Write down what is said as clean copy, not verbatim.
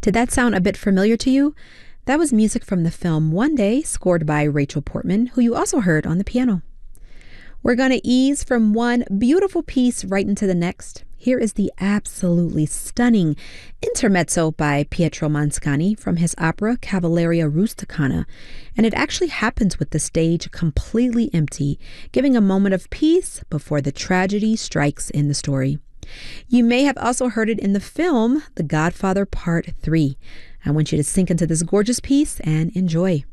Did that sound a bit familiar to you? That was music from the film One Day, scored by Rachel Portman, who you also heard on the piano. We're going to ease from one beautiful piece right into the next. Here is the absolutely stunning Intermezzo by Pietro Mascagni from his opera Cavalleria Rusticana, and it actually happens with the stage completely empty, giving a moment of peace before the tragedy strikes in the story. You may have also heard it in the film The Godfather Part 3. I want you to sink into this gorgeous piece and enjoy.